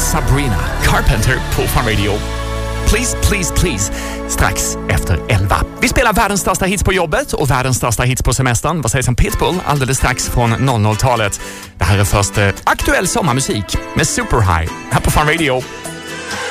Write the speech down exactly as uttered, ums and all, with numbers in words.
Sabrina Carpenter på Fun Radio. Please, please, please. Strax efter elva. Vi spelar världens största hits på jobbet och världens största hits på semestern. Vad sägs om Pitbull alldeles strax från noll noll-talet? Det här är först eh, aktuell sommarmusik med Super High här på Fun Radio.